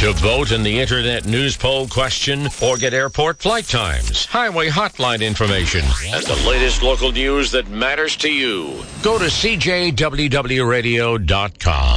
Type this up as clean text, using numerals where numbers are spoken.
To vote in the Internet News Poll question or get airport flight times, highway hotline information, and the latest local news that matters to you, go to CJWWRadio.com.